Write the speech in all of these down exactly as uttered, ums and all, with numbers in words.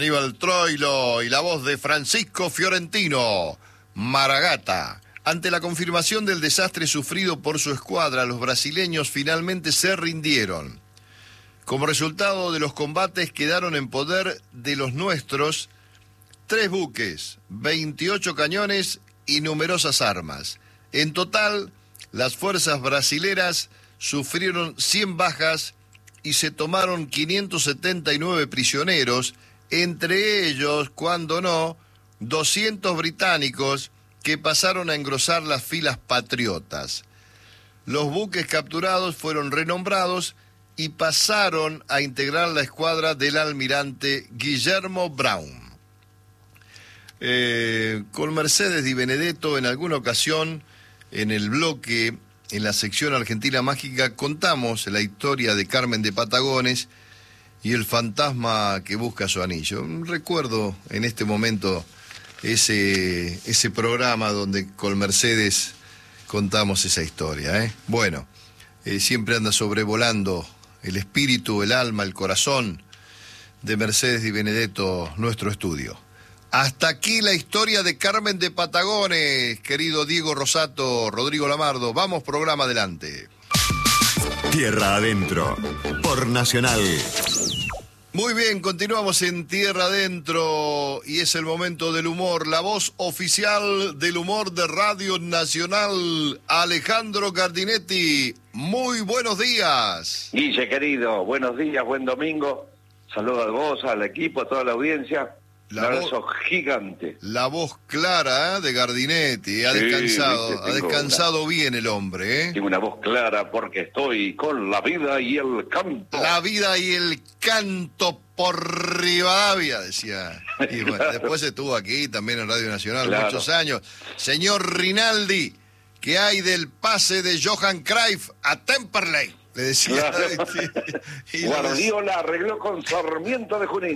Aníbal Troilo y la voz de Francisco Fiorentino, Maragata. Ante la confirmación del desastre sufrido por su escuadra, los brasileños finalmente se rindieron. Como resultado de los combates quedaron en poder de los nuestros tres buques, veintiocho cañones y numerosas armas. En total, las fuerzas brasileras sufrieron cien bajas y se tomaron quinientos setenta y nueve prisioneros, entre ellos, cuando no, doscientos británicos que pasaron a engrosar las filas patriotas. Los buques capturados fueron renombrados y pasaron a integrar la escuadra del almirante Guillermo Brown. Eh, con Mercedes Di Benedetto, en alguna ocasión, en el bloque, en la sección Argentina Mágica, contamos la historia de Carmen de Patagones y el fantasma que busca su anillo. Recuerdo en este momento ese, ese programa donde con Mercedes contamos esa historia, ¿eh? Bueno, eh, siempre anda sobrevolando el espíritu, el alma, el corazón de Mercedes Di Benedetto, nuestro estudio. Hasta aquí la historia de Carmen de Patagones, querido Diego Rosato, Rodrigo Lamardo. Vamos, programa adelante. Tierra Adentro, por Nacional. Muy bien, continuamos en Tierra Adentro y es el momento del humor. La voz oficial del humor de Radio Nacional, Alejandro Gardinetti. Muy buenos días. Guille, querido, buenos días, buen domingo. Saludos a vos, al equipo, a toda la audiencia. La Un abrazo voz, gigante. La voz clara, ¿eh?, de Gardinetti. Ha Sí, descansado, viste, ha descansado una... bien el hombre, ¿eh? Tengo una voz clara porque estoy con la vida y el canto. La vida y el canto por Rivadavia, decía. Y bueno, Claro. Después estuvo aquí también en Radio Nacional, Claro. muchos años. Señor Rinaldi, ¿qué hay del pase de Johan Cruyff a Temperley? Le decía. Claro. Y, y Guardiola arregló con Sarmiento de Junín.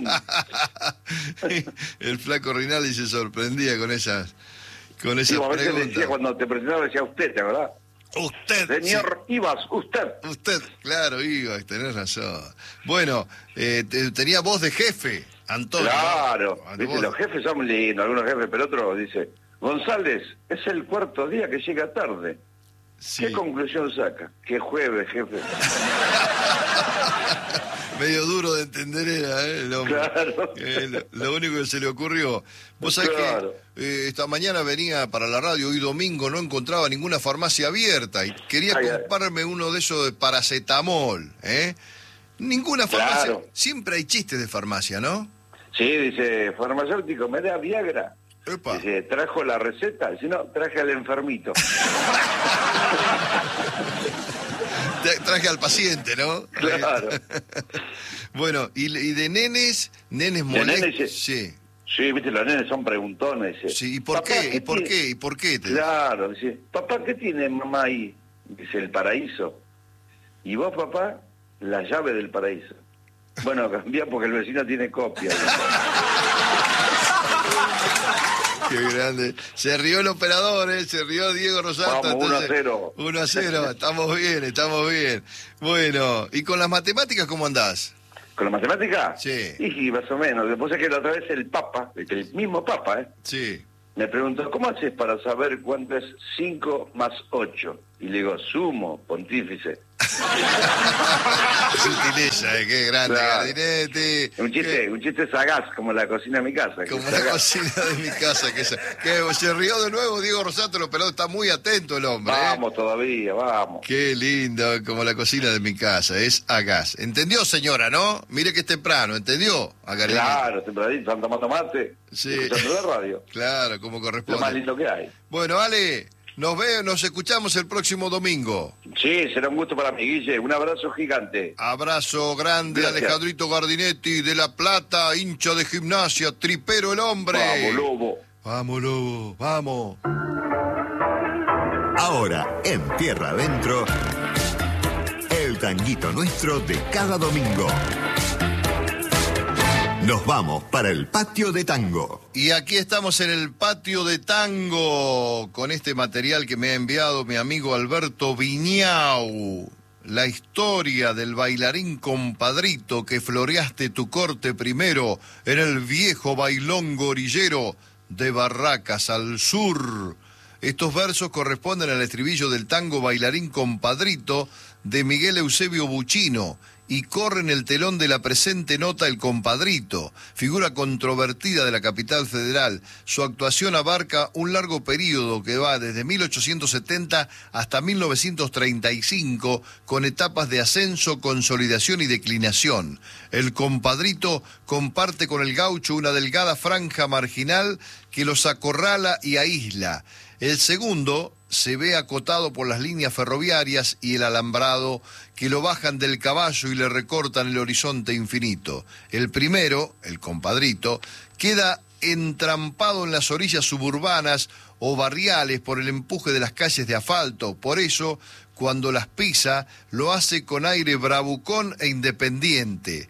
el flaco Rinaldi se sorprendía con esas, con esas Sí, a veces preguntas. decía, cuando te presentaba, decía usted, ¿te verdad? Usted. Señor sí. Ibas, usted. Usted, claro, Ibas, tenés razón. Bueno, eh, te- tenía voz de jefe, Antonio. Claro. ¿no? Viste, Voz- los jefes son lindos, algunos jefes, pero otro dice, González, es el cuarto día que llega tarde. sí. ¿Qué conclusión saca? Que jueves, jefe. Medio duro de entender era, ¿eh? El hombre. Claro. Eh, lo, lo único que se le ocurrió. Vos sabés Claro. que eh, esta mañana venía para la radio, hoy domingo, no encontraba ninguna farmacia abierta y quería Ay, ay. comprarme uno de esos de paracetamol, ¿eh? Ninguna farmacia. Claro. Siempre hay chistes de farmacia, ¿no? Sí, dice, farmacéutico, ¿me da Viagra? Epa. Dice, ¿trajo la receta? Dice, no, traje al enfermito. Te- Traje al paciente, ¿no? Claro. Bueno, y, y de nenes, nenes De molestos. nenes, Sí. Sí, viste, los nenes son preguntones. Dice, Sí, ¿y por "Papá, qué? ¿Y por tiene?". qué? ¿Y por qué? Te... Claro, dice, papá, ¿qué tiene mamá ahí? Dice, el paraíso. Y vos, papá, la llave del paraíso. Bueno, cambia porque el vecino tiene copia. Qué grande. Se rió el operador, ¿eh? Se rió Diego Rosato. Vamos, uno a cero. uno a cero. Estamos bien, estamos bien. Bueno, ¿y con las matemáticas cómo andás? ¿Con la matemática? Sí. Y más o menos. Después es que la otra vez el Papa, el mismo Papa, ¿eh? Sí. Me preguntó, ¿cómo haces para saber cuánto es cinco más ocho? Y le digo, sumo, pontífice. Sutileza, ¿eh? Qué grande, Claro. Gardinetti. Un chiste, Qué- un chiste sagaz, como la cocina de mi casa. que Como es la sagaz. cocina de mi casa. Que, se, que se rió de nuevo Diego Rosato, el operador. Está muy atento el hombre, ¿eh? Vamos todavía, vamos. Qué lindo, como la cocina de mi casa, es a gas. ¿Entendió, señora, no? Mire que es temprano, ¿entendió? A Gardinetti. Claro, tempranito, están tomando mate, Sí. escuchando la radio. Claro, como Lo más corresponde. lindo que hay. Bueno, Ale, nos veo, nos escuchamos el próximo domingo. Sí, será un gusto para mí, Guille. Un abrazo gigante. Abrazo grande, Gracias. Alejandrito Gardinetti de La Plata, hincha de Gimnasia, tripero el hombre. Vamos, lobo. Vamos, lobo, vamos. Ahora, en Tierra Adentro, el tanguito nuestro de cada domingo. Nos vamos para el patio de tango. Y aquí estamos en el patio de tango con este material que me ha enviado mi amigo Alberto Viñau. la historia del bailarín compadrito que floreaste tu corte primero en el viejo bailón gorillero de Barracas al sur. Estos versos corresponden al estribillo del tango Bailarín Compadrito de Miguel Eusebio Buchino y corren el telón de la presente nota El Compadrito, figura controvertida de la capital federal. Su actuación abarca un largo periodo que va desde mil ochocientos setenta hasta mil novecientos treinta y cinco, con etapas de ascenso, consolidación y declinación. El Compadrito comparte con el gaucho una delgada franja marginal que los acorrala y aísla. El segundo se ve acotado por las líneas ferroviarias y el alambrado que lo bajan del caballo y le recortan el horizonte infinito. El primero, el compadrito, queda entrampado en las orillas suburbanas o barriales por el empuje de las calles de asfalto. Por eso, cuando las pisa, lo hace con aire bravucón e independiente.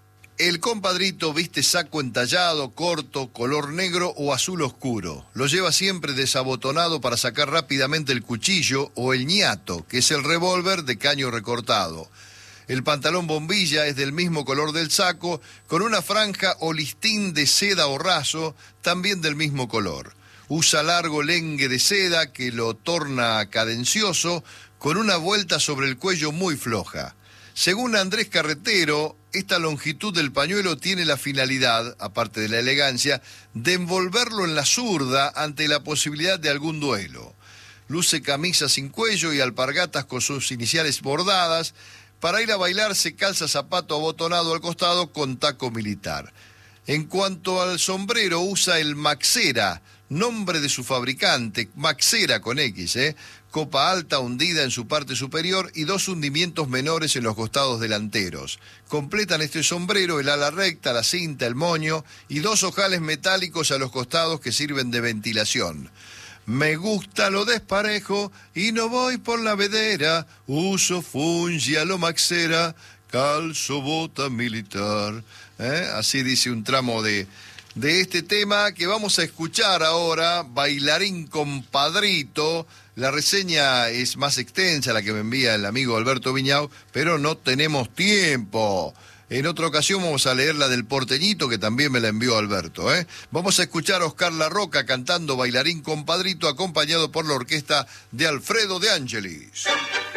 El compadrito viste saco entallado, corto, color negro o azul oscuro. Lo lleva siempre desabotonado para sacar rápidamente el cuchillo o el ñato, que es el revólver de caño recortado. El pantalón bombilla es del mismo color del saco, con una franja o listín de seda o raso, también del mismo color. Usa largo lengue de seda que lo torna cadencioso, con una vuelta sobre el cuello muy floja. Según Andrés Carretero, esta longitud del pañuelo tiene la finalidad, aparte de la elegancia, de envolverlo en la zurda ante la posibilidad de algún duelo. Luce camisa sin cuello y alpargatas con sus iniciales bordadas. Para ir a bailar se calza zapato abotonado al costado con taco militar. En cuanto al sombrero, usa el Maxera, nombre de su fabricante, Maxera con X, ¿eh? Copa alta hundida en su parte superior y dos hundimientos menores en los costados delanteros. Completan este sombrero el ala recta, la cinta, el moño y dos ojales metálicos a los costados que sirven de ventilación. Me gusta lo desparejo y no voy por la vedera, uso fungi a lo Maxera, calzo bota militar. ¿Eh? Así dice un tramo de... de este tema que vamos a escuchar ahora, Bailarín Compadrito. La reseña es más extensa, la que me envía el amigo Alberto Viñau, pero no tenemos tiempo. En otra ocasión vamos a leer la del Porteñito, que también me la envió Alberto, ¿eh? Vamos a escuchar a Oscar La Roca cantando Bailarín Compadrito, acompañado por la orquesta de Alfredo de Angelis.